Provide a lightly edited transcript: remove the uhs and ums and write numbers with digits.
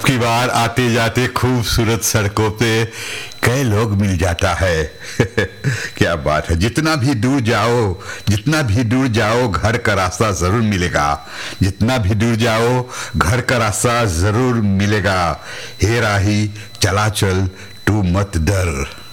की बार आते जाते खूबसूरत सड़कों पे कई लोग मिल जाता है। क्या बात है, जितना भी दूर जाओ घर का रास्ता जरूर मिलेगा। जितना भी दूर जाओ घर का रास्ता जरूर मिलेगा। हे राही चला चल तू मत डर।